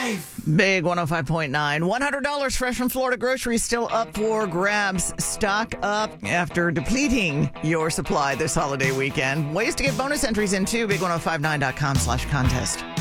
Big 105.9. $100 fresh from Florida groceries still up for grabs. Stock up after depleting your supply this holiday weekend. Ways to get bonus entries in too. Big1059.com/contest.